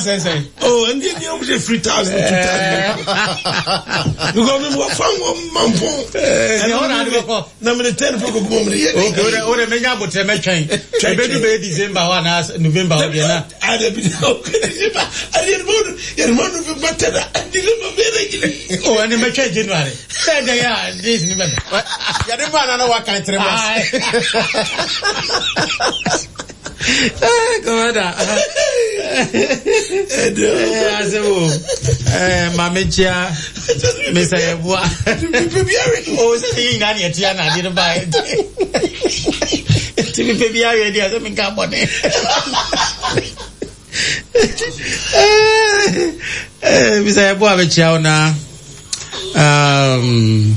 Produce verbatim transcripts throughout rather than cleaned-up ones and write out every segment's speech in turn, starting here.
say say. Oh, and then you say three thousand, two thousand. You go to one phone, one phone. And all that. Number the ten for the moment. Okay, or the mega but me train. I bet you be December one as November again. I didn't know. I didn't know. You know the better. I didn't know very. Oh, and the me train January. Say they are this November. You don't know what kind of Eh, commander. Eh, asewo. Eh, mamechia. Mister Yebua. Oh, say you ngani etia na di ba. Ti mi pe bia we dia so mi ka bone. Eh, Mister Yebua mechia ona. Um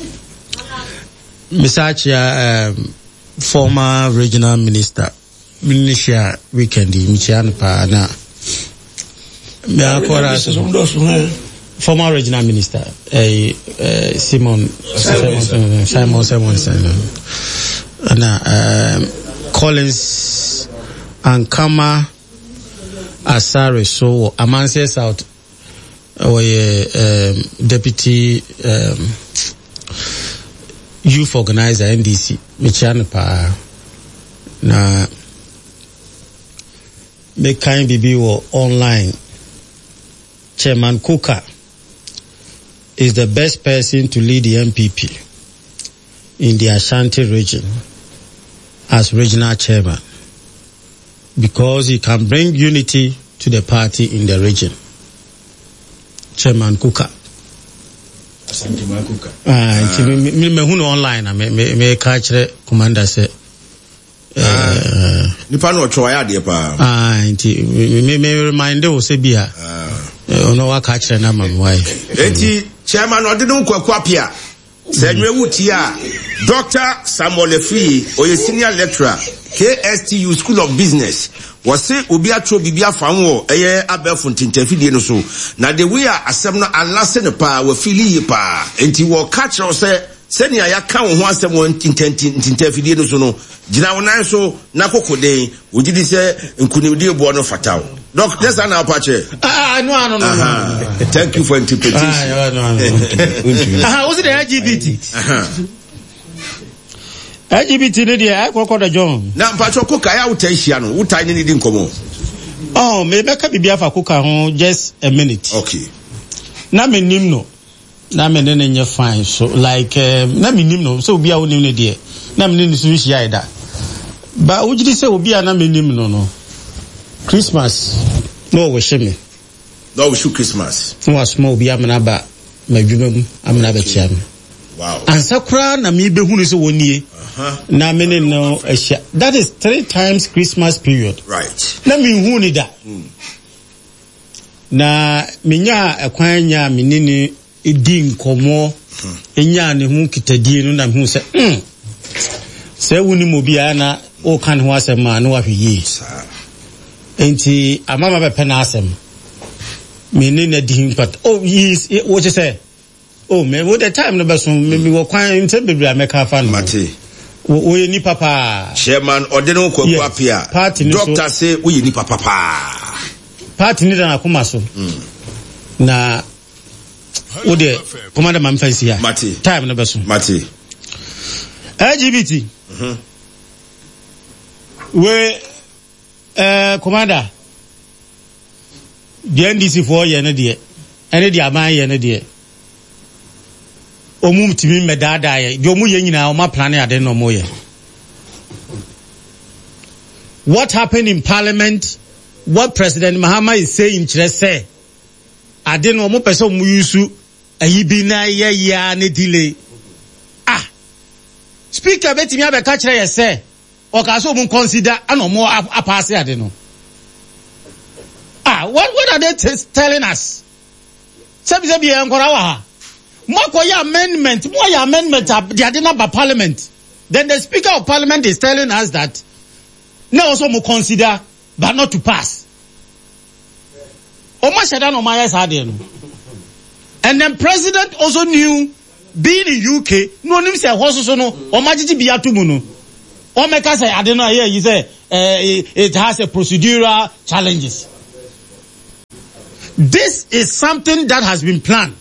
Mister Chia, um, former regional minister. Minister weekend Michian pa na me akora former regional minister eh uh, Simon Simon Simon Simon na um, Collins Ankama Asare so Amanse South or um, deputy um, youth organizer N D C Michian pa na make kind bibi wo online. Chairman Kuka is the best person to lead the M P P in the Ashanti region as regional chairman because he can bring unity to the party in the region. Chairman Kuka. Asante Kuka. Ah, me me me huno online me me me catch the commander say Uh, nipa no twa ya de pa ah nti me me remind o se bia ah ono wa ka kire na mamwai enti chairman ode no kwakwa pia se nwe wuti a Doctor Samuel Efie oye senior lecturer K S T U School of Business was say obi atro bibia fanwo eye abefo ntintafidie no so na the way asem no alase ne pa wa fili pa enti wo ka kire se senia ya ka wo ho asem wo ntintafidie no so no gina wonan so na kokode wogidi se nkunimdi ebo no fataw doc let's na apache ah no no no thank you for interpretation ah no no ah was it the L G B T L G B T ne dia kokoda John na mpacho koka ya utahia no utai ne di nkomo oh me beka bibia fa koka ho just a minute okay na me nim no na me ne nye fine so like um, na me nim no so obi a wonim ne dia na me ne so hia ida ba ujidi se obi a na me nim no no Christmas no we sheme no we shoot Christmas no asmo obi amana ba madwuma mu amana ba chia me wow ansakura na me be hunu se wonie uh-huh. Na me ne no ehia that is three times Christmas period right na me hu ni da mm. Na menya akwanya menini edi nkomo hmm. Enya ne hu kitadie no na hu se mm se wuni mo bia na o kan ho asem a no ahwe enti amama be pena asem menini di impact oh yes what you say oh me what the time no be so me me wo kwan ente bebra meka fa no mate wo ye ni papa chairman ordeno kwaku apia doctor say wo ye ni papa papa party ni na kuma so mm. Na wo de commander man fancy ya mate time no be so mate L G B T mhm we eh commander the N D C for ye na de ene de aman ye na de omum timi medada ye de omu ye nyina o ma plan ade no mo ye what happened in parliament. What President Mahama is saying, say, I didn't know more person who used to a yibina ya ya ne delay. Ah, Speaker, bet me have a catcher, yes, say, or can consider I no more a pass. I don't know. Ah, what what are they t- telling us? Sabi Ankorawa. More amendment, more amendment, they are not by Parliament. Then the Speaker of Parliament is telling us that now also more consider. But not to pass. And then President also knew, being in U K, no name say horses no, or majiti be atumuno. Or make us say, I don't know here, you say, uh, it, it has a procedural challenges. This is something that has been planned.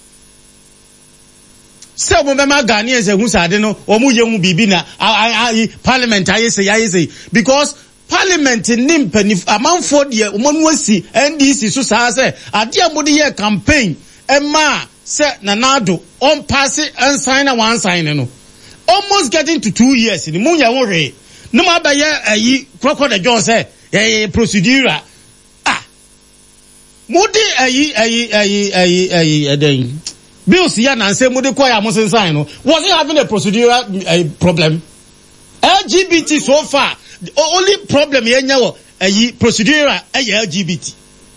So remember Ghanaians who said no omu yemu bibi na parliament aye say aye say because parliament nim penif amanfo de omonu asi N D C so say say ade amode ye campaign ema say Nanado on pass and sign one sign no almost getting to two years ni munya wo hwe no ma ba ye ayi crocodile John say eh procedure ah mudi ayi ayi ayi ayi ayi eden bills ya na say mudi kwa ya mo sign no was it having a procedural uh, problem L G B T so far the only problem ye nya wo ayi procedural ayi L G B T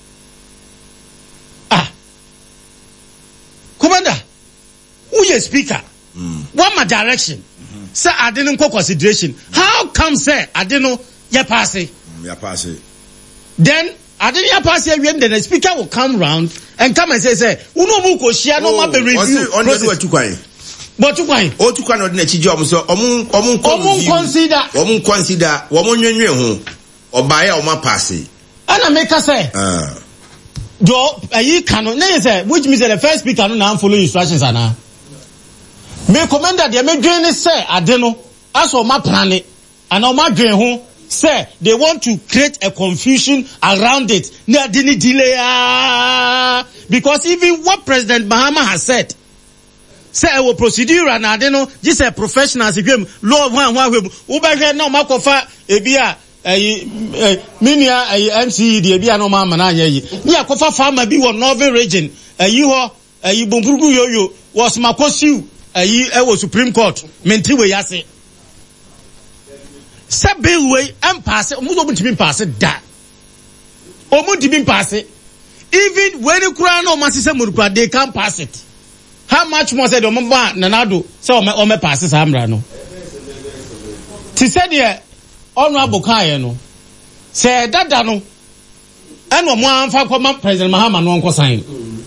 ah commander who is speaker mm. One my direction mm-hmm. Say I didn't go consideration how come say I didn't know ya pass it mm, ya pass it then I didn't ya pass it when the speaker will come round and come and say say uno mu ko share no ma be review on the way to kwai but to kwai o to kwai no de chi job so omun omun omun consider omun consider omun nwenwe ho obaye o ma pass it ana make say ah do ayi kanu na say which means the first speaker no na follow instructions ana me commander de me dwen say ade no aso ma plane and o ma dwen ho say they want to create a confusion around it na didn't delay ah because even what President Mahama has said say a procedure and I don't know this a professionals again law one one we ubehwe na ma kofa ebia eh minia M C E de ebia no ma na anya yi ni akofa farmer bi wo Northern region ayi ho ayi bompurugu yoyo was makosiu ayi e wo Supreme Court menti we yase Sabe way and pass it, Muzo to be pass it that. Omu to be pass it. Even when you cry no masisa murukwa, they can't pass it. How much more said Omamba Nanado, so me ome passes Amra no. Ti said here, Honorable Kaya no. Say that no. And one more for President Mahama no uncle sign.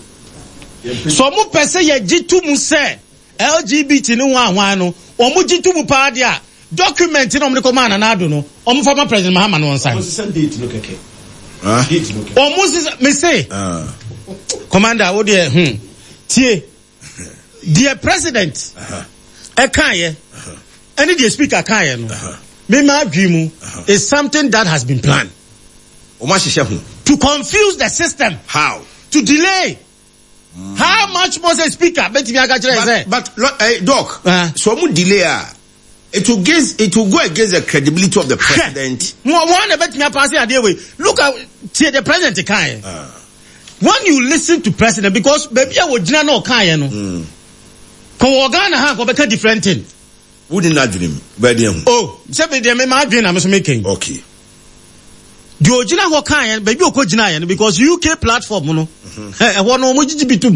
So mu pese ye jitu mu say L G B T no one one no. Omu jitu mu pa dia. Document no me command Nanado no omo former President Mahama no sign omo date no keke ah omo me say ah commander wo de hmm tie dear president e kan ye any the speaker kan ye no me ma adwimu is something that has been planned omo hihye ho to confuse the system how to delay mm. How much more say speaker bet me aga kire say but uh, doc uh, so omo delay ah It will against, it will go against the credibility of the president. One about me passing a day way. Look at the president kind. Uh. When you listen to president, because baby I would no kind no. Ko Ghana ha ko become different thing. Wouldn't not dream. Oh, say be dem ma dream am making. Okay. The original ho kind baby o ko gina because U K platform no. Eh one no mo gigi bitum.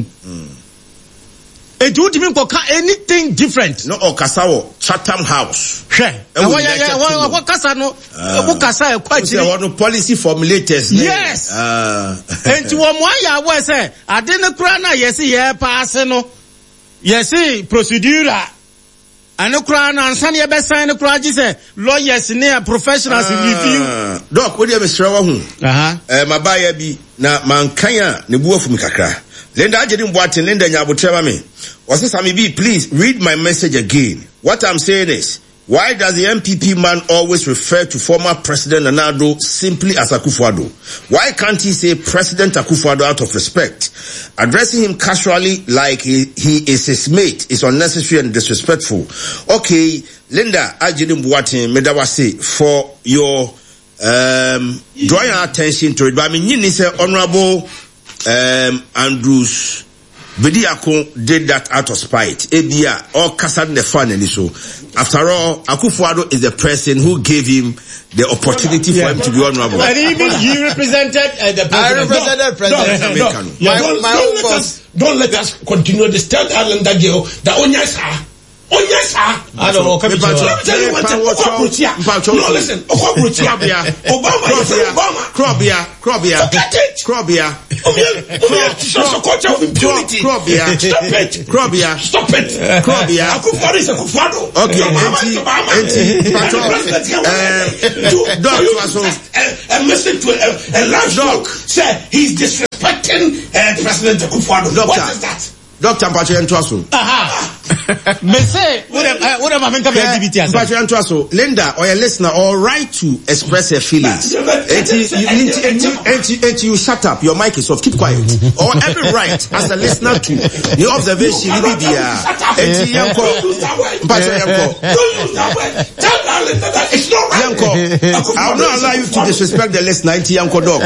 It would even anything different. No, or Kasawo, Chatham House. Sure. What Kasa no? What Kasa quite no policy formulators. Yes. And to one ya was say, I didn't cry na yes, yeah, passano. Yes, procedure. And no crown and Sunny best sign of crowd say, lawyers near professionals in review. Doc, what do you Mister Wahu? Uh huh. Eh, my buyer be na mankaya nebuo from Kakra. Linda Ajedin Boatin, Linda Nyabutrema me. Wasi Sami B, please read my message again. What I'm saying is, why does the M P P man always refer to former President Nanado simply as Akufo-Addo? Why can't he say President Akufo-Addo out of respect? Addressing him casually like he, he is his mate is unnecessary and disrespectful. Okay, Linda Ajedin Boatin, Medawase, for your um, drawing our attention to it. But I mean, you need to say honorable Um, Andrews Bediako did that out of spite. Ebia or Kasan the fan and so. After all, Akufo-Addo is the person who gave him the opportunity yeah. for him to be honorable. And even you represented uh, the president. I represented the president. No, no, no. Yeah, don't, my don't, let us, don't let us continue this. Tell Islander girl that Onyasa. Oh yes, sir. I don't know. Let me tell you one thing. No, listen. Krobia, Obama, Krobia, Krobia, forget it. Krobia, Krobia, culture of impunity. Krobia, stop it. Krobia, stop it. Krobia. Akufo-Addo is Akufo-Addo. Okay, Enti, Enti, Doc, a message to a large dog. Say he's disrespecting uh, President Akufo-Addo. What is that? Doctor Mpacho Entwaso. Aha. Me say, what am what am I making L G B T as? Mpacho Entwaso, Linda or a listener or right to express her feelings. And you shut up. Your mic is off. Keep quiet. Or every right as a listener to the observation. Don't use that word. Tell that Linda that it's not right. Yanko, I will not allow you to disrespect the listener. It's Yanko dog.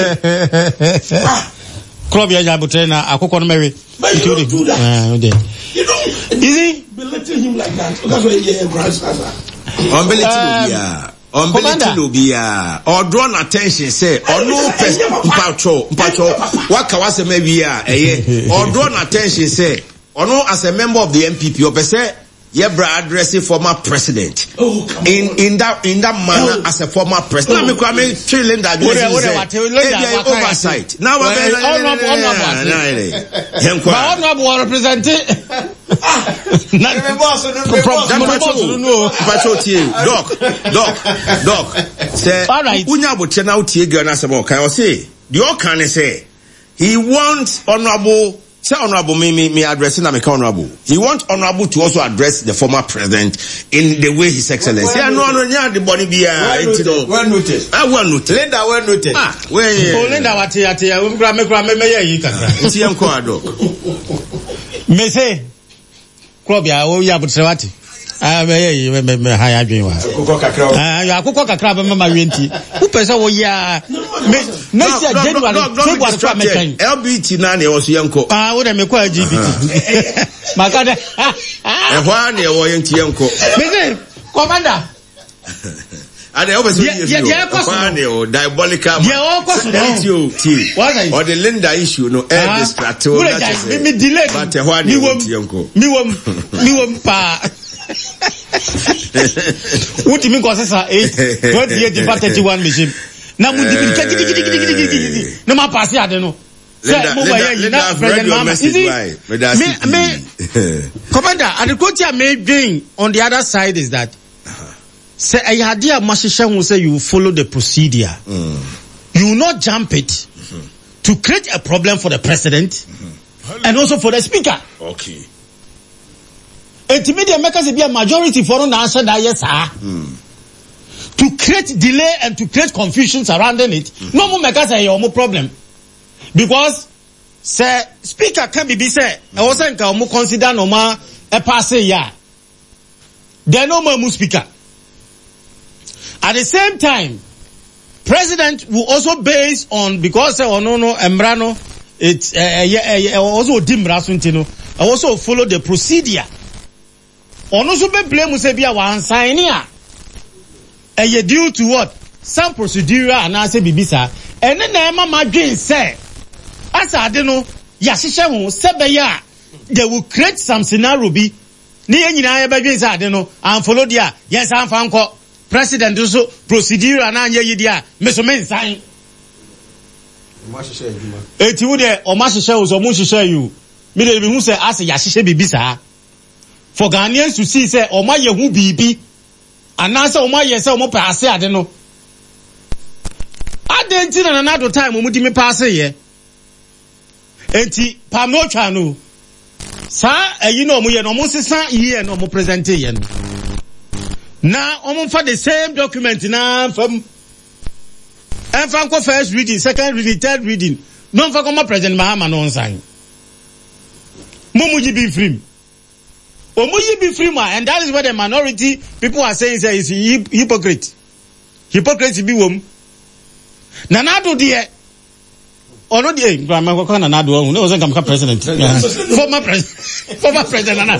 Club ya Jabutrena, Akoko Mary. But you don't do that. Uh, okay. You don't. Is he? Belittling him like that. That's why you're grandfather. Unbelittable. Unbelittable. Or drawn attention, say, or no mpacho, mpacho, what kawase maybe ah, eh, or drawn attention, say, or no as a member of the M P P, or per se, Yebra addressing former president. Oh, come in on. in that in that manner oh. as a former president. Oh. Now me kwame trailing that oversight. Now we are honorable. Honorable representing. Doc, doc, doc. Say, unya boche na utie girl na sebo kai o say. The all can say he wants honorable. Say honorable me me me addressing am honorable. He wants honorable to also address the former president in the way His Excellency. Yeah, no, no, yeah, the body be ah, well noticed. Ah, well noticed. Linda, well noticed. Ah, where? Oh, Linda, what ya ya? We grab me grab me me ye kakra. Nti yam ko adok. Me say, club ya o ya butrewati. Ah, me ye me me me high adwin wa. Akoko kakra. Ah, ya akoko kakra be mama wenti. Who pesa wo ya? Me next year January February for me kan. L B T na na e wo so yanko. Ah, wo dem me ko L G B T. Makada. E hwa na e wo yenti yanko. Me say, commander. And I always say you know, diabolical. Yeah, all course. Or the Linda issue, no, air distract. Me delay. But why me wom me wom me wom pa. What do you mean? Cause eight twenty eight divided thirty-one machine. Now we did no more pass here, no. Linda, Linda, I've read your message. Why? Me, me, Commander, and the quote you made doing on the other side is that say I had dear Mashisha will say you follow the procedure. Mm. You will not jump it mm-hmm. to create a problem for the president mm-hmm. and also for the speaker. Okay. And to me, the makers be a majority for an answer that yes, sir. Mm. To create delay and to create confusion surrounding it. Mm-hmm. No more makers say no problem. Because say speaker can be say I wasn't going consider no more a pass ya. There no more speaker. At the same time, president will also base on because uh, no no embrano it's uh, yeah, uh, also dimra suntino also follow the procedure. On also be blame say be one sign here. And you due to what? Some procedure and I say bibisa and then na ma madwin say as I don't know yashisha ho sebeya they will create some scenario bi ni nyina ya badwin say I don't know and follow there yes am fanko president also procedure and anya yidia mesomen sign eti wo de o ma hihye wo so mo hihye you me de bi hu say as ya hihye bibisa for Ghanaians to see say o ma ye hu bibi anasa o ma ye say o mo pass ade no adenti na na do time o mu di me pass ye enti pam no twa no sa eyi no mo ye no mo sesa ye no mo present ye no na omo fa the same document na fam en fa ko first reading second reading third reading no fa ko ma president Mahama no sign mo mu be free o mu be free ma and that is where the minority people are saying say is hypocrite hypocrisy be wom na na do de ono de grandma ko na na do o no say come president former president former president na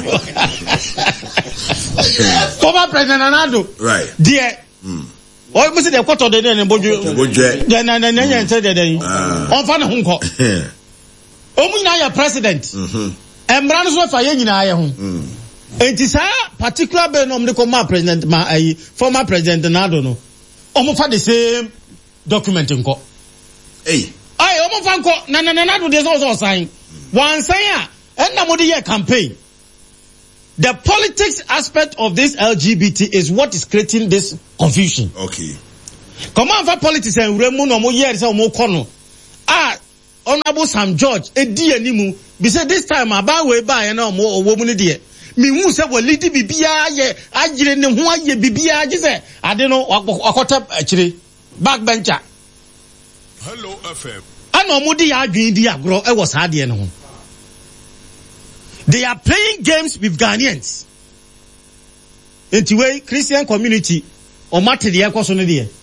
former president Nana right dear mm. Oh, must the quarter de den boju boju den na na nya nse de den on fa na ho nko o mu nyina ya president mhm emra no so fa ye nyina ya ho mm enti sa particular be no mde ko ma president ma ayi former president Nado no o mu fa the same document nko eh ai o mu fa nko na na na Nado de so so sign one sign a en na mo de ye campaign. The politics aspect of this L G B T is what is creating this confusion. Okay. Come on for politics and remu no mo year say mo kono. Ah, Honorable Sam George edi animu be say this time aba we ba ye na omo owo mu ne de me hu say we lead bibia ye agire ne ho aye bibia je say ade no akota akire backbencher. Hello F M. Ano mo di adwen di agro e wo sa de ne ho. They are playing games with Ghanaians. Enti we Christian community o mate de ekoso ne de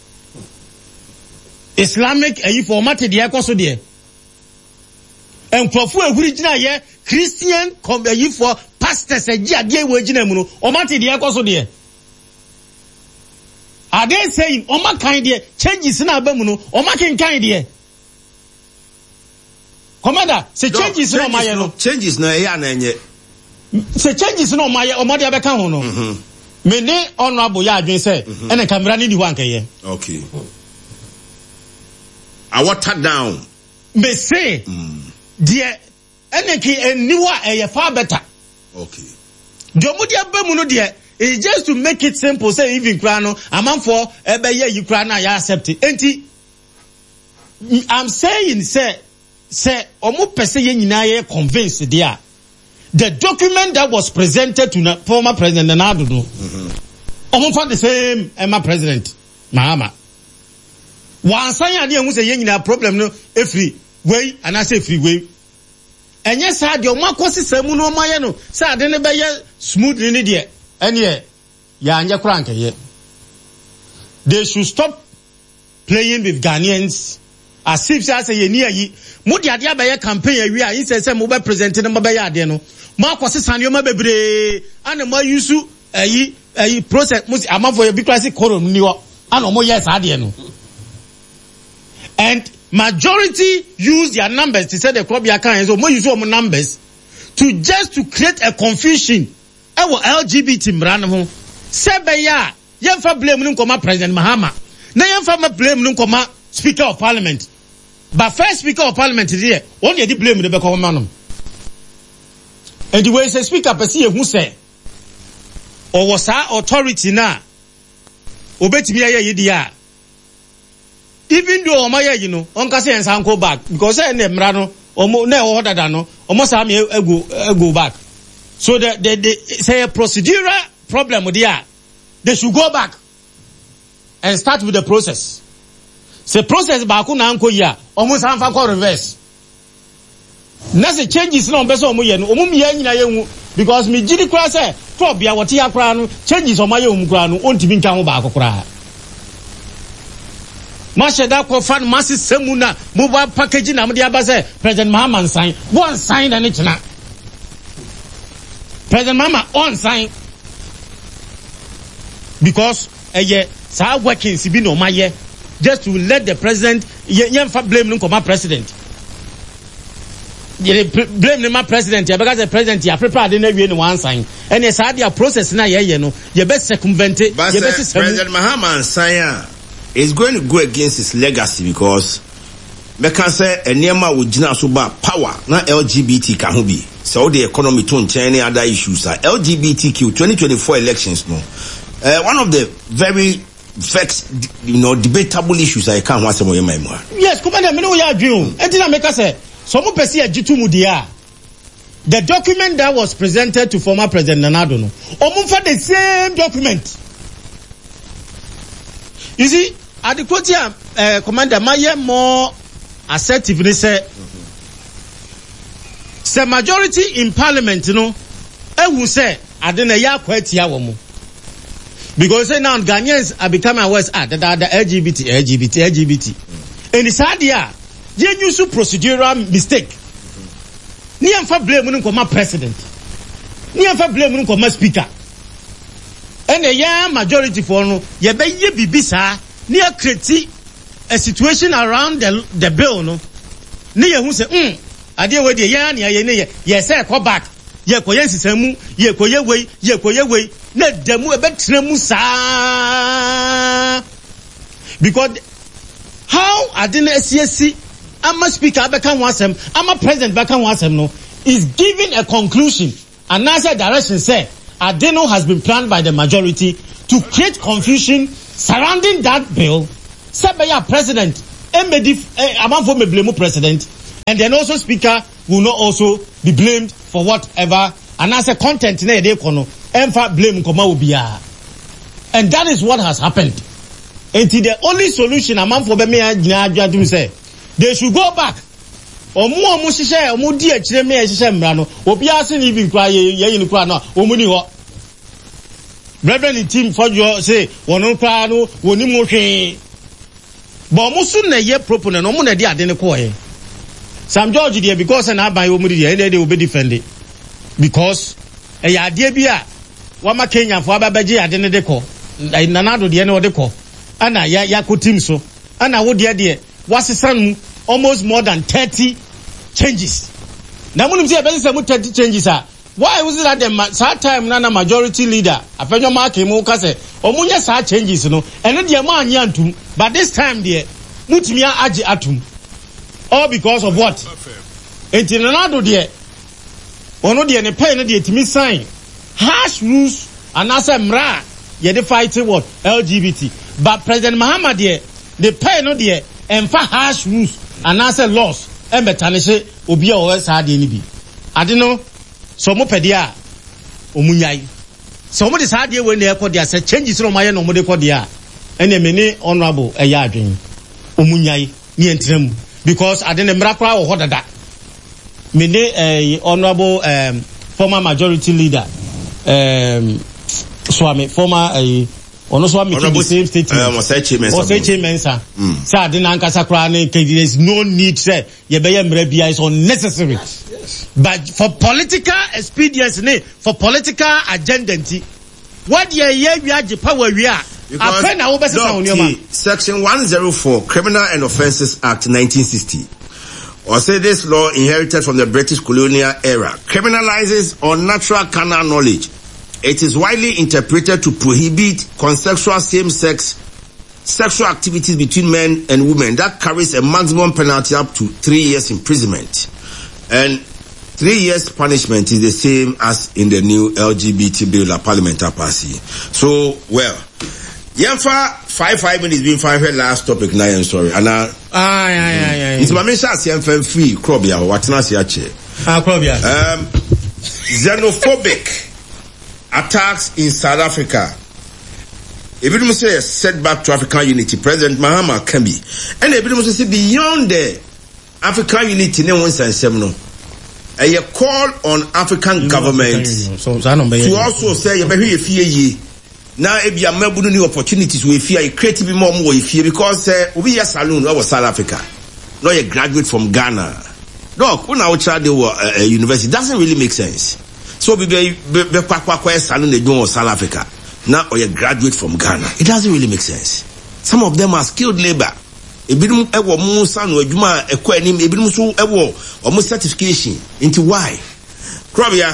Islamic ayi for mate de ekoso de enkrofo ehuri gina ye Christian ayi for pastors aji ade we gina mu no o mate de ekoso de are they saying o ma kan de changes na aba mu no o ma kan kan de Commander, se changes no ma ye no changes no e ya na enye se changes no ma ye o ma de aba kan ho no mhm me ne honorable ya adwen say ene camera ni di ho ankaye okay I water down me say mm. Dear ene ki eniwa e far better okay the omudi abamu no dear is just to make it simple say even kra no amanfo ebe ye yi kra na ya accept enti I'm saying say say omo pese ye nyina ye convinced there the document that was presented to na, former president Nana Addo omo fa the same Emma president Mahama wansan ya de hu say ye nyina problem no efri wey and I say free way enye sa de omo akosisam no maye no sa de ne be ye smooth ni de ene ya anya kura nkeye they should stop playing with Ghanaians as if say ye ni ayi mo de ade abaye campaign awi a yin say say mo be present no mo be ya ade no mo akosisa ne o ma bebre ana mo yusu ayi ayi process mo amafo ye bi class koron ni ho ana mo yes ade no and majority use their numbers to say the club ya kan so mo use them numbers to just to create a confusion ewo L G B T mran ho sebe ya yemfa blame no koma president Mahama na yemfa ma blame no koma speaker of parliament but first speaker of parliament there one dey blame the be koma no and the way say speaker person ye hu say o was authority na obetimi ya ye dia even though omo you know on ka say ensan go back because say na mra no omo na e ho dada no omo sa me ego ego back so the the, the say a procedural problem there they should go back and start with the process say process ba ku na anko ya omo sa fa ko reverse na say changes na omo be so omo ye no omo mi ya nyina ye hu because me gidi kura say club ya wote ya kura no changes omo ye hu kura no ontimi nka ho ba akokora Masha da ko fan masi semuna mobile package na mudi abase President Mahama sign one sign na china President Mahama on sign because eh sa working si bi no maye just to let the president yen fa blame no come president ye blame no ma president ya because the president ya prepare dey na wie no one sign and yes dia process na ye ye no ye be circumvent ye be President Mahama sign is going to go against his legacy because me can say enema wo gina so ba power na L G B T ka ho bi so the economy to nchen other issues are L G B T Q twenty twenty-four elections no uh, one of the very vexed you know debatable issues I can want some of my more yes commander me no ya adwun entina make say so mo pese agitu mu dia the document that was presented to former president Nana Addo no omo for the same document you see adequate uh, commander maye more assertive say say majority in parliament no ehu say ade na ya kwatia wo mo because say now Ghanaians are becoming aware ah the, the L G B T L G B T L G B T and it's hard here je use procedural mistake ni amfa blame no koma president ni amfa blame no koma speaker and the ya majority for no ye be ye bibisa ni a create a situation around the the bill no ni ye hu say mm ade we de ya ni ye ni ye ye say go back ye koye nsisamu ye koye we ye koye we na damu e betra mu sa because how ade na asiasi ama speaker abeka ho asem ama president beka ho asem no is giving a conclusion and answer direction say Adeno has been planned by the majority to create confusion surrounding that bill. Said by our president, Emedi, Amanfo me blame president. And then also speaker will not also be blamed for whatever. And as a content, they kono, emfa blame koma ubia. And that is what has happened. And the only solution among for me say they should go back. Omu omu shisha omu di echire me shisha mrano. Obi asin even cry ye ni cry no omu ni ho. Brethren team for you say wono cry no woni mo hwe. But omu sun na ye proponent omu na di ade ne ko ye. Sam George there because na ban omu di there they will be defended. Because e ya ade bia wa ma Kenya fo ababaji ade ne de ko. Nanado de ne o de ko. Ana ya ya ko team so. Ana wo de de wasisan almost more than thirty changes. Now, when you say about thirty changes, why was it that the time na majority leader, afenyo marke mo kase, omunya sa changes no, and the man yantum, but this time there, mutimia aji atum, all because of what? Enti nanado there, ono there ne pay ne there timi sign harsh rules and asa mra, ye de fighting what L G B T, but President Mahama there, the pay no there, and for harsh rules. And as a loss, and betanishe obia o sa de ni bi. Ade no so mo pedia omunyai. So mo de sa de we na ekọ dia se changes no maye no mo de kọ dia. Ene me ni honorable eya adwen. Omunyai ni entram because ade ne mrakra wo hodada. Me ni eh honorable um, former majority leader um Swami former eh ono so making the same statement. Um, Osechi Mensa. Osechi Mensa. Say ade na nkasa kra na there is no need say ye be mra bia is unnecessary. Yes, yes. But for political expediency ne for political agenda what ye ye wi age power wi a afa na wo be sesa onioma. Section one oh four Criminal and Offences Act nineteen sixty. Or say this law inherited from the British colonial era criminalizes unnatural carnal knowledge. It is widely interpreted to prohibit consensual same-sex sexual activities between men and women. That carries a maximum penalty up to three years imprisonment. And three years punishment is the same as in the new L G B T bill that Parliament are passing. So, well, Yemfa, five, five minutes being five, last topic, now I'm sorry. And uh, ah, yeah, yeah, yeah. It's my mission, Yemfa free, Krobia, what not see Ah, Krobia. Um, xenophobic attacks in South Africa. If you say a setback to African unity, President Mahama can be. And if you say beyond the African unity, no one says seminal. A call on African governments so, to also say, if you now if you are new opportunities, we fear creative more more if you because uh, we are saloon over South Africa. No, a graduate from Ghana. No, when our child they were uh, university doesn't really make sense. So be be be kwa salon they do in South Africa. Now or you graduate from Ghana. It doesn't really make sense. Some of them are skilled labor. Ebidum ewo mu san no adwuma ekọ anim ebidum so ewo omo certification into why? Krobia.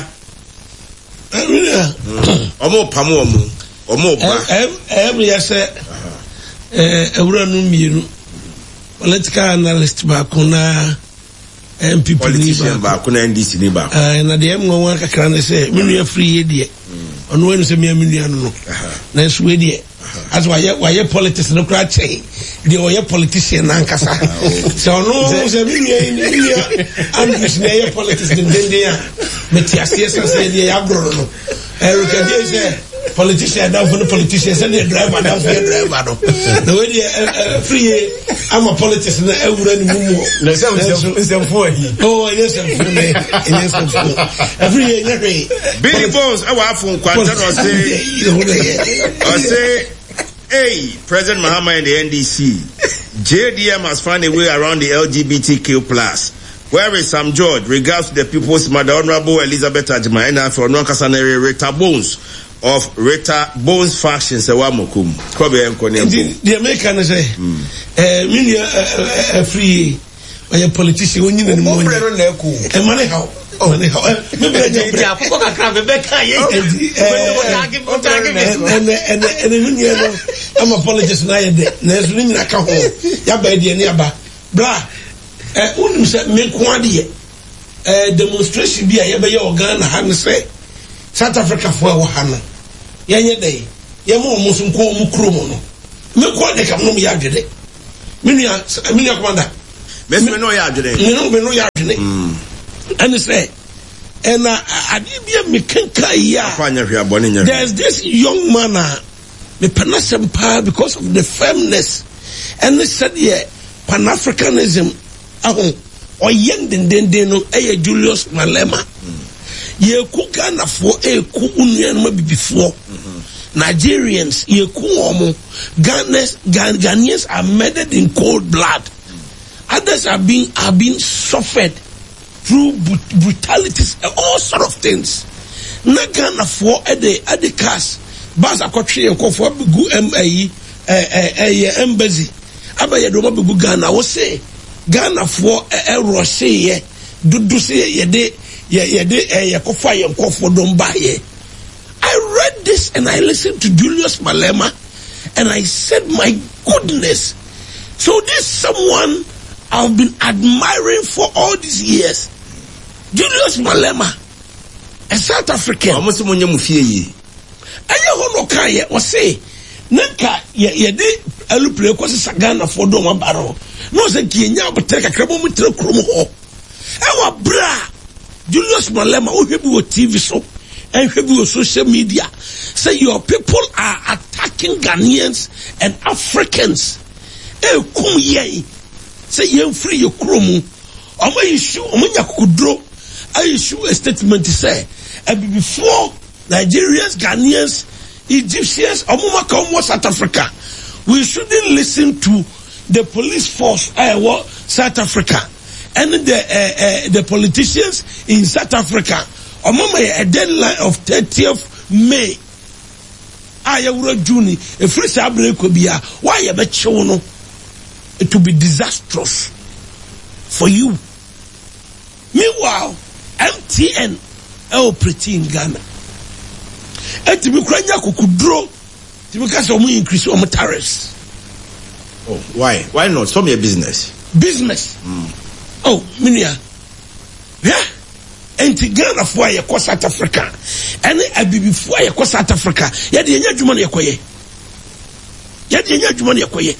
Omo pamo omo. Omo ba. Every year say eh ewura no mienu. Political analyst ba kuna M P politician ba kuna N D C ni ba ah na de em nwa kakra ne say me no free de ono we no say me aminu anu no na so we de as why why politics no kra chei de o politician na nkasa so no say me ni ambish na ye politics de de ya metiasie say de ya agro no Eric dey say politician down for the politician send the driver down for the driver no the way the free I'm a politician na ewura ni mumu na say say for he oh yes I'm for me yes I'm for every year every Billy Bones I wa fun kwanta no say I say hey President Mahama and the N D C J D M has found a way around the L G B T Q plus. Where is Sam George regards to the people's mother Honorable Elizabeth Ajima and for non Casanare Rita Bones of Rita Bones factions a wamokum. Kobe and Konya. The American say, eh, many a free or a politician when you know more. And money how? Oh, money how? Maybe I forgot to grab a Becca. And and when you know, I'm a politician. There's women I come home. Yabba, nearby. Blah. Eh, unim se me kwade eh demonstration bi a ye be ye organ ha ne se South Africa fo wa ha no ye nye dey ye mo mo so nko mu kro mo no me kwade kam no me ya dwede me nua me nua commander Best me no ya adwene. Me no me no ya adwene. Mm. And say and uh, adibia me kenka ya. There's this young man uh, me panasem pa because of the firmness and they said yeah Pan-Africanism ahon oyen den den den no eh Julius Malema. Ye ku Ghana for e ku unuan ma bibifo. Nigerians ye ku omo Ghanaians Ghanaians are murdered in cold blood. Others are being are being suffered through brutalities and all sort of things. Na Ghana for at the at the cast bas akotwe enko for begu em ayi eh eh embassy abaye do ma begu Ghana wo say Ghana for e rush ye dudu say ye de ye ye de eh yakofa yenko for don ba ye. I read this and I listened to Julius Malema and I said, my goodness. So this someone I've been admiring for all these years. Julius Malema, a South African. Almost when you mufie. Aya hono kaya o say, nanka ye ye de aluple ko se Ghana for do ma baro. No se kienya boteka krabo mutre kromo ho. Ewa bra. Julius Malema o hwebi o T V so. And on social media say your people are attacking Ghanaians and Africans. Eh, come ye say you free your chromo. Omo issue, omo yakudro. I issue a statement to say, and before Nigerians, Ghanaians, Egyptians, omo come South Africa, we shouldn't listen to the police force. I uh, South Africa and the uh, uh, the politicians in South Africa. A deadline of thirtieth May. I will June. A free sabre could be a why a bet you know it will be disastrous for you. Meanwhile, M T N are pretty in Ghana. And to be crying, could draw to because of me increase on tariffs. Oh, why? Why not? Some your business. Business. Mm. Oh, Minia. Yeah. And to Ghana for a South Africa. And I be before a South Africa. Yet the Enya Jumani Akoye. Yet the Enya Jumani Akoye.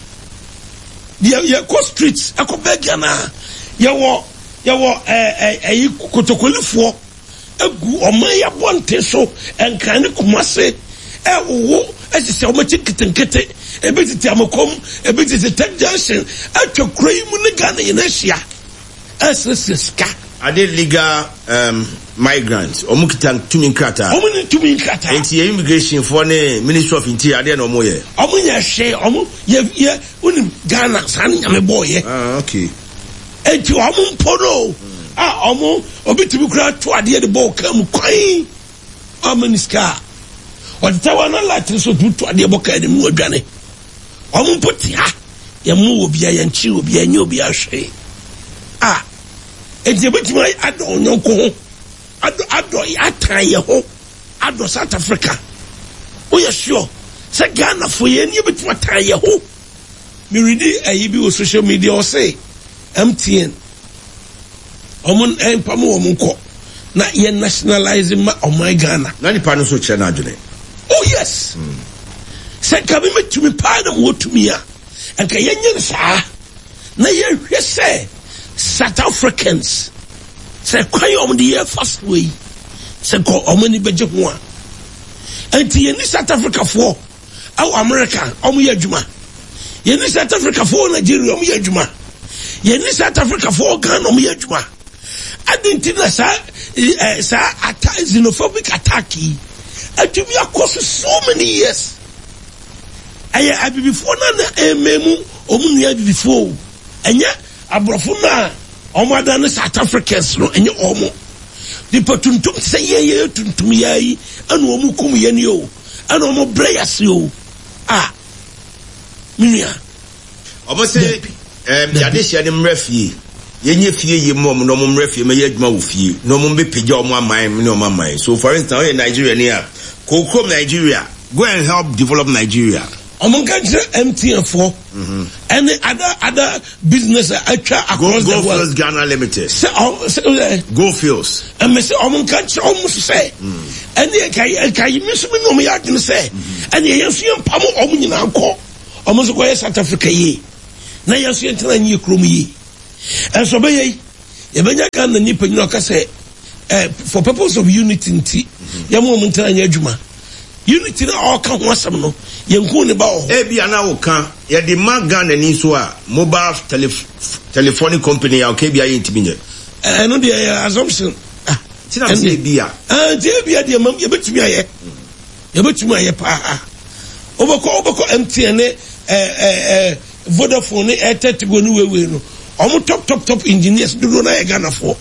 The coast streets, I could beg Ghana. Yawa, Yawa, a Kotokoli for a good or Maya Bonte so and kind of Kumase. Oh, as you say, I'm a ticket and get it. A bit of Tamakom, a bit of the tech junction. At your cream in the Ghana in Asia. As this is scat. Are they legal um, migrants? Omukita tumi krata. Omuni tumi krata. Enti ye immigration for ne Ministry of Interior ade no mo ye. Omu nya she omu ye ye uni Ghana san nyame boy ye. Ah okay. Enti omu mpono. Ah omu obi tumi kra to ade de bo kam kwan. Omu niska. Odita wana lati so tu to ade bo ka de mu adwane. Omu mpoti ha. Ye mu obi ya nchi obi ya nyo obi ya hwe. Ah and the bit my adon yonko ado ado atan ye ho ado South Africa. Oh yeah sure. Say Ghana for ye ni bit my tan ye ho. Me read e bi on social media or say M T N. Omon empamo omon ko na ye nationalizing ma o my Ghana. Na ni pa no so che na adwene. Oh yes. Mm. Say ka me to me pa na wo to me a. And ka ye nyen sa. Na ye hwe say South Africans say kwai om the year first way say go om ni beje ho a anti ye ni South Africa for aw America om ye adwuma ye ni South Africa for Nigeria om ye adwuma ye ni South Africa for Ghana om ye adwuma adintina sa sa attack xenophobic attack atumi across so many years aye abi before na ememu om nu abi before enya abrofuna omo South Africans no enye omo di potuntum say ye ye tuntum yayi anu omo kum ye ni o anu omo breyas yo ah minia omo say em ya de hia de mrafie ye nye fie ye mom no omo mrafie me ye adwuma wo fie no omo be pija omo aman me omo aman. So for instance in Nigeria ni a ko come Nigeria go and help develop Nigeria. Among M T N for mm-hmm. and other other business across Go, the Go world. Fields Ghana Limited. Say, um, say, uh, Go Fields. And me say, among country almost say, and they can can miss me no me out say, and they have seen Pamo Omun in Anko, almost go South Africa ye. Na you see until I knew Chrome ye. And so be yebenya kan na nipa nyina ka say eh for purpose of unity nti yamo muntana nya adwuma unity na all kan ho asem no yenku ne ba o e bia na wo kan ye de magana ni so a mobile telephone company ya okay bia yintimi nye eh no de assumption ah tina se bia ah de bia de mam ye betumi aye ye betumi aye pa oboko oboko M T N eh eh Vodafone eh Airtel ni wewe no omo top top top engineers do no na e Ghana for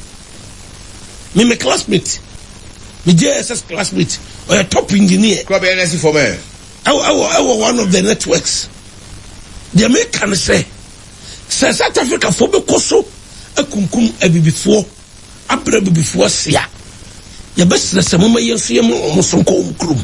me my classmate me J S S classmate or a top engineer club N S C for me I, I, I was one of the networks the American say say South Africa for be koso akunkum abibifo abra bibifo sia ya besre se mama yenso yem omo sonko omkrum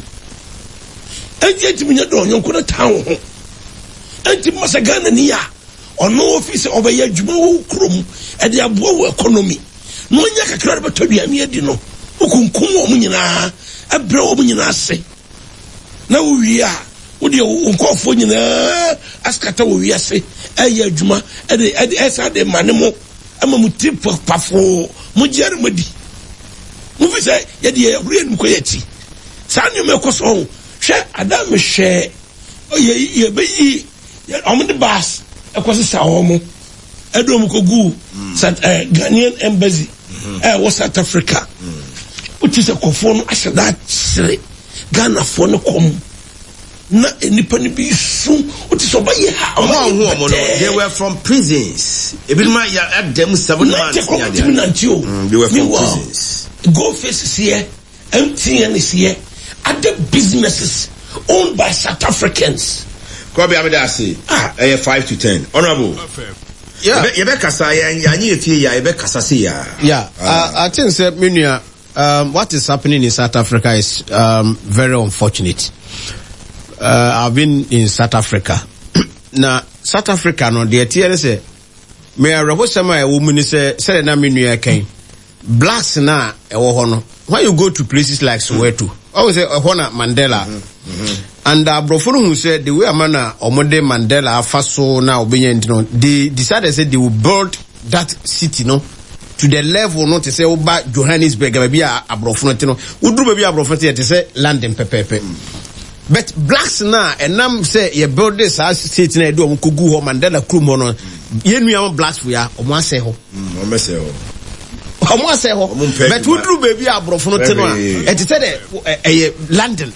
eje timinya do nyonko na town ho enti masagana ni ya ono office obeye adwuma wo krom e de aboa wo economy no nya kakra be todua me adi no okunkum wo munyina abra wo munyina ase na wo wi a wo de onkofo nyina askata wo wi ase eye adwuma e de e de esa de manemo ama mu tip pafo mu jere madi mu fi say ye de ye huri enu ko yeti sa nyu me ko so hwe adam hwe ye ye be yi omo de bas ekwose sa omo edom ko gu South Ghanaian embassy eh was South Africa which is a kofon ashada sire Ghana for no kom na enipa ni bi su which is obaye ha they were from prisons ebinma ya adem seven months they were from prisons go face here M T N is here other businesses owned by South Africans. Kobe Amedasi, ah, eh, five to ten. Honorable. Yeah. Yebe kasa ya yanyi etie ya yebe kasa si ya. Yeah. Uh, I think say Minia, um, what is happening in South Africa is um, very unfortunate. Uh, I've been in South Africa. Now South Africa no the etie say me a rebo sama e wo muni say say na Minia kan. Blacks na e wo ho no. When you go to places like Soweto, always say Ohona Mandela. Mm-hmm. Mm-hmm. And uh, Brofunu who said the way Amana Omode Mandela Faso now obedient, you know, they decided say they will build that city, no, to the level not to say Oba Johannesburg, maybe a Brofunu, you know, would do maybe a Brofunu to say London pepe. But blacks now and now say you build this as city na do Kugu ho Mandela Krumono, yenu ya blacks for ya Omwa se ho. Omwa se ho. Omwa se ho. But would do maybe a Brofunu to know, and to say eh London.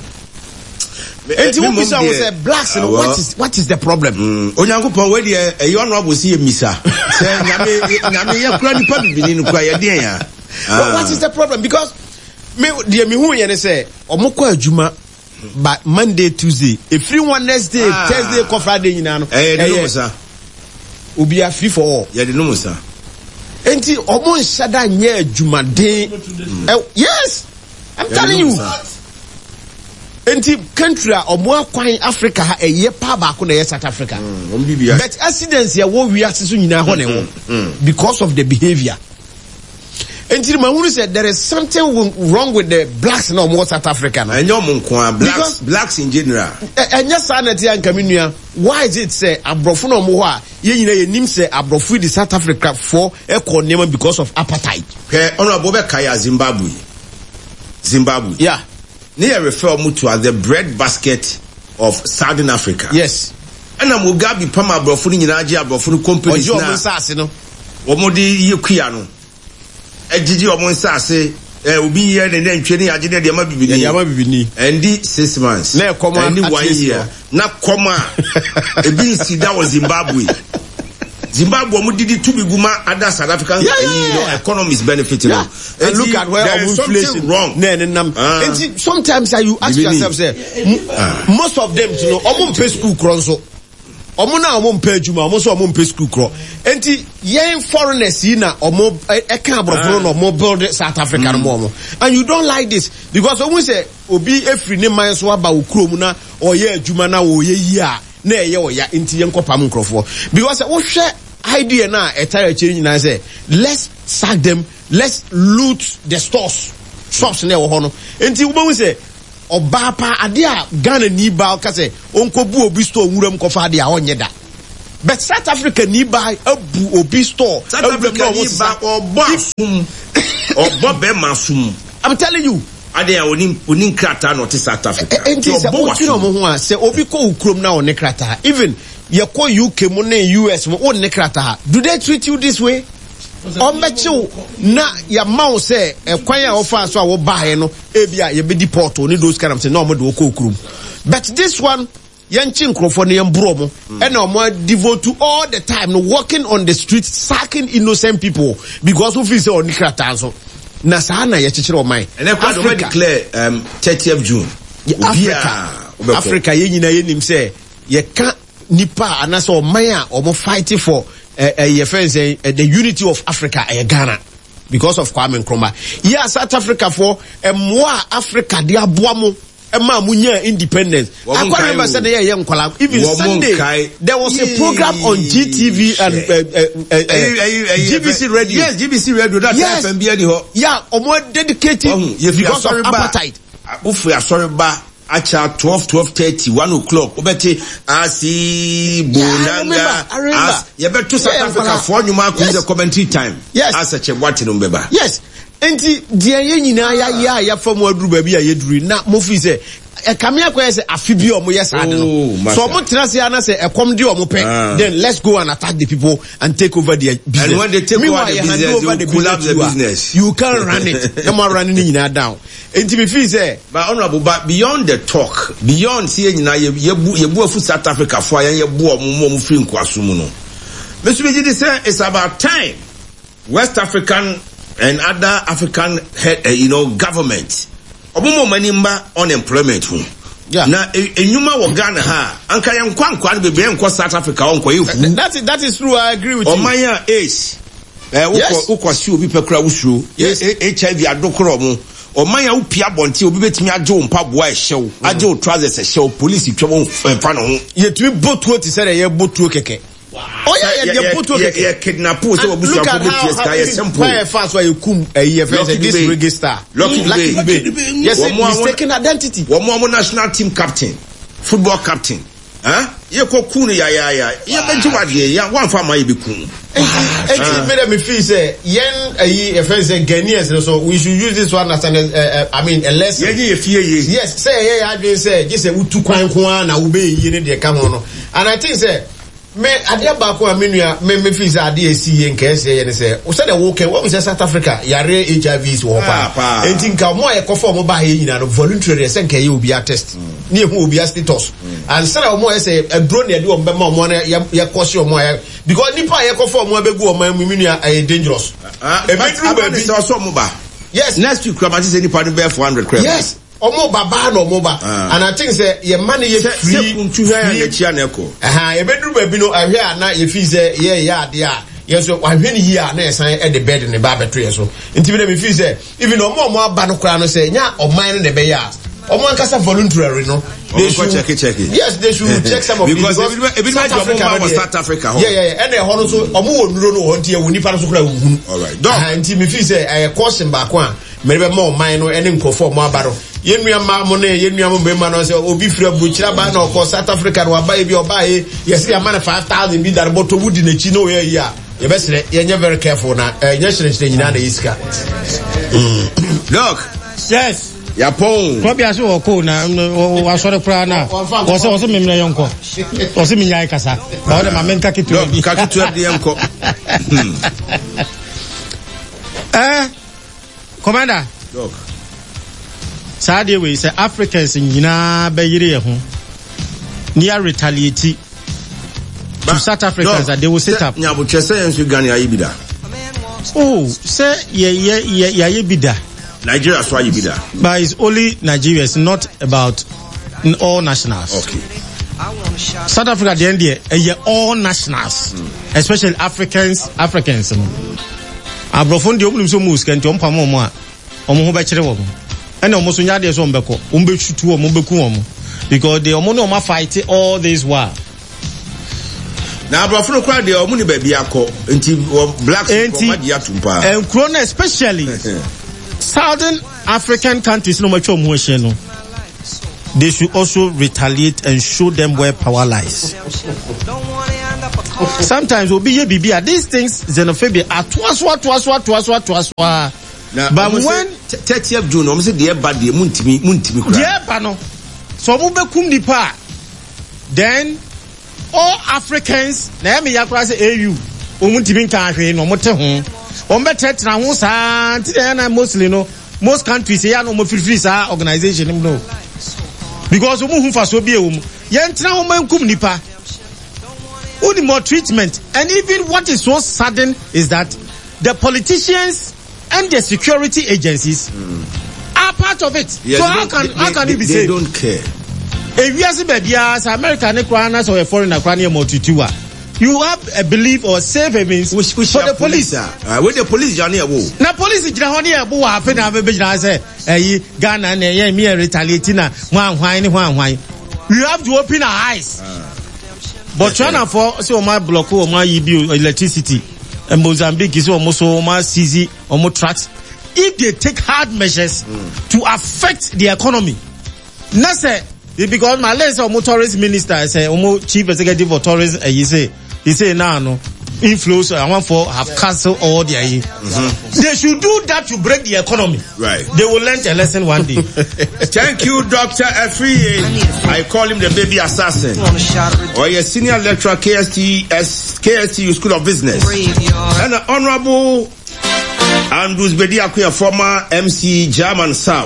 And you will say blacks, uh, what is what is the problem? Onyankopon we dey e yo no abosi emisa. Say nyame nyame ye kura ni pa bibini no kwa ye den ya. What is the problem? Because me dey me hu ye ne say omukọ adwuma by Monday, Tuesday, if free one next day, ah. Thursday, ko Friday nyina no. Eh dey no sa. Obi a free for all. Ye dey no sa. Enti omo nsada nye adwuma den. Yes. I'm telling you. Enti country omo akwan Africa ha eye pa ba ko na ye South Africa. Mm, but accidents ya wo wi aseso nyina ho na wo because of the behavior. Enti Mahunu said there is something wrong with the blacks in omo South Africa na. Enyo mo nko blacks blacks in general. Enya sa na ti anka menua. Why is it say abrofo no mo ho a ye nyina ye nim say abrofo di South Africa for e ko nema because of apartheid. Okay, honorable be kaya Zimbabwe. Zimbabwe. Yeah. Near refer to as the bread basket of Southern Africa. Yes. And I'm Mugabe Pama Brofuni Ninaji Brofuni companies now. Omo di yekuya no. Ejiji omo nsase eh obi ye ne ne ntwe ne agene de ma bibini. Ya ma bibini. And di six months. Na koma and one year. Na koma ebi sida wo Zimbabwe. Zimbabwe omo didi to be guma other South African yeah, yeah, you know yeah. economy is benefiting. Yeah. And, and look at where there is inflation wrong. Ne, ne, nam. Uh, and sometimes you ask Bibini. yourself say uh, most of them you know omo pay school kronso. Omo na omo pay juma, omo so omo pay school kro. Enti yen foreigners yi na omo e kan abrofo no omo build South Africa no omo. And you don't like this because omo say obi efri ne man so aba okrom na oye adwuma na oye yi a na eye oya enti yen kopam nkrofo because wo hwe idea na etire change na say let's sack them, let's loot the stores shops na wo ho no enti wo be say oba pa ade a Ghana ni ba ka say onko bu obi store nwuram ko fa ade a onye da But South Africa ni buy abu obi store. South Africa ni buy or bossum or bobe masum. I'm telling you. Ade ya oni oni krata no to South Africa. Enti se o tino mo ho a se obi ko ukrom na on krata. Even ye ko U K mo na U S mo on krata. Do they treat you this way? Omechiw na ya mawo se ekwan a ofa so a wo bae no ebia ye be deport oni those kind of say no mo de ko ukrom. But this one yanchi nkrofo na yembro mo e na mo devote to all the time no walking on the streets sacking innocent people because of his on krata so. Na sana ya chichiro omai. And then Africa declare um thirtieth of June. Yeah, Africa. Africa ye nyina ye nim say ye ka nipa anaso omai a omo fighting for uh, uh, ye friends uh, the unity of Africa uh, Ghana because of Kwame Nkrumah. Yeah, South Africa for emwa Africa dia aboamo ema munya independence. I can remember say yeah yeah nkwala even Sunday there was a program on G T V and uh, uh, uh, uh, G B C radio. Yes, G B C radio that yes. F M B any ho. Yeah, omo dedicated because of appetite. If we are sorry ba acha twelve twelve thirty one o'clock obeti asi bonanga as you better South Africa for nyuma ku the commentary time. Yes. As a what no beba. Yes. Enti dia ye nyina ya ya ya fam aduru ba bia ye duru na mo fi se e kamia kwa se afibi o mo yes ade no so mo trase ya na se e kom de o mo pe then let's go and attack the people and take over their business. And when they take over the business, over the collapse the business. You can't run it. No more running nyina down. Enti me fi se but honorable but beyond the talk, beyond see nyina ye ye bu afu South Africa for ye bu o mo mo fi nkwaso mu no. Mister Bejidi say it's about time West African and other African head, uh, you know, government. Obumo manimba unemployment hu. Yeah. Na enyuma wo Ghana ha. Anka ya nkwa nkwa be be nkwa South Africa onko yefu. That is that is true. I agree with you. Omanya ace. Eh uko uko si obi pekura wusuro. Yes. H I V adokoro mu. Omanya upia bonti obi betimi agye mpaboa ehyew. Agye o trousers ehyew. Police twemo mfa no ho. Yetumi botuo ti say ye botuo keke. Oh yeah, yeah, yeah, put yeah, yeah, kidnap so look at how, how it fast where you come uh, this register. Lucky Lucky Bay. Yes, mistaken identity. One more national team captain, football captain. Huh? You ko kunu ya ya ya. You benchmark ye ya one farmer you be kun. It made me feel say yen a friend say Ghanaians so we should use this one as an uh, I mean a lesson. Yes, say yeah, I didn't say just say utu kwan kwan na ube ye ne come on. And I think say me adia ba ko amenu me me fi say adia si ye nka say ye ne say o say the wo ken we say South Africa yare H I V wo pa enti nka mo e ko for mo ba he nyina no voluntary say nka ye obi a test ni e hu obi a status and say o mo say e drone e de o be ma mo na ye ko se o mo because nipa ye ko for mo be gu o ma menu a dangerous e be true ba bi so so mo ba yes next week kwamati say nipa no be four hundred crap yes omo baba no omo ba and I think say ye money ye free kuntu ha ya chia na eko aha ye bedru ba bi no ahwe ana ye fi say ye ya ade a ye so ahwe ni here na ye san e the bed ne ba beto ye so nti bi na me fi say even omo omo aba no kra no say nya oman no ne be ya omo ankasa voluntary no they should check it check it yes they should check some of because if it South Africa was South Africa yeah yeah yeah and e ho no so omo wo nuro no ho nti e woni pa no so kra wu all right don nti me fi say e caution ba ko a me be mo oman no ene nkofo mo abaro yenua ma mo ne yenua mo be ma no say obi fira buchira ba na ko South Africa no aba e bi oba e yes ya man five thousand bi dar boto wudi na chi no ye ya ye be sere ye nye very careful na eh nye sere sere nyina na yiska look yes Yapon Kobi aso oko na wa sore kura na wo se wo se memre yonko wo se minyai kasa ba wo de ma menka kitu bi ka kitu de yonko eh commander look Saturday we say Africans nyina be yire ye ho near retaliate to South Africans that they will set up nyabu chese yensu Ghana ya bida oh say ye ye ye ye bida Nigeria so bida but it's only Nigerians not about all nationals okay South Africa the end there all nationals mm. especially Africans Africans abrofon de omnum so mus kan to mpamo mo a omo ho be kire wo and omo so nya de so mbeko ombe tutu omo beku omo because they omo no ma fight all this while na abrofo kwa de omo ni ba bia akọ nti blacks from madia tumpa and corona especially southern African countries no macho mo hye no they should also retaliate and show them where power lies sometimes we'll be here, be these things, xenophobia, at twaswa, twaswa, twaswa, twaswa. But when thirtieth of June, I'm saying, dear bad, dear Muntimi, Muntimi, dear Pano, so Mube Kumdipa, then all Africans, Naomi Yakras A U, Umuntimi country, no matter whom, or better, Tramusa, Tiana, mostly no, most countries, they are no more free organization, no. Because Umu for so be um, Yantra woman Kumnipa. Only more treatment. And even what is so sudden is that the politicians and the security agencies mm. are part of it. Yes, so how can they, how can they, it be they said? They don't care. If you are baby as American Equanas or a foreigner multitude, you have a belief or safe means which, which for the police. police. Uh, when the police are near, now police is Johnny Abu happen to have a business. Eh, Ghana and eh, me retaliating. One wine, one wine. We have to open our eyes. Uh, but China for so my block or my electricity and Mozambique is almost so much easy or more tracks. If they take hard measures mm. to affect the economy, not say because my last motorist minister say almost chief executive of tourism, uh, he say he say now nah, no inflows I want for have cancelled all their mm-hmm. They should do that to break the economy. Right. They will learn a lesson one day. Thank you, Doctor Afriye. I call him the baby assassin. Or a senior lecturer K S T S K S T U School of Business. And the Honorable Andrews Bediakuya, former M C German South.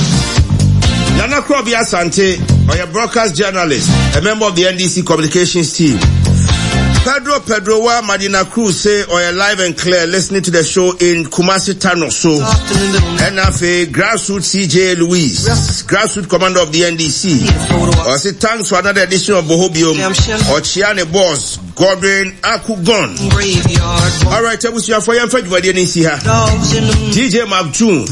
Nana Krobi Asante, or a broadcast journalist, a member of the N D C communications team. Pedro Pedro wa Madina Cruz say, or a live and clear listening to the show in Kumasi Tanoso. N F A grassroots C J Louise, grassroots commander of the N D C. Or say thanks for another edition of Bohobium. Or Chiane Boss, Godwin Akugon. Alright, I wish you for your friend, but you didn't see her. D J Magjoon.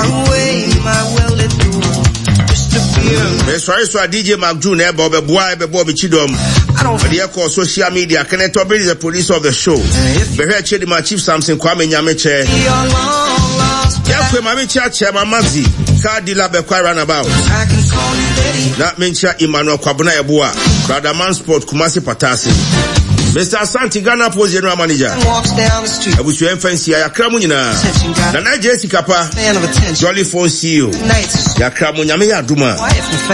Yes, right, D J Magjoon, eh, Bob, Boy, Bob, Chidom. But the call social media, can I talk about the producer of the show? Behe Chedi, my chief Samson Kwame Nyameche. Yakwe Mamicha Chema Mazi, car dealer Bekwa runabout. That mencha Emmanuel Kwabuna Ebua, Brother Mansport Kumasi Patasi. Mister Asante Ghana Post General Manager. I wish you fancy Yakramunina. Nana Jessica Kapa, Jolly Phone C E O. Yakramunyame Duma.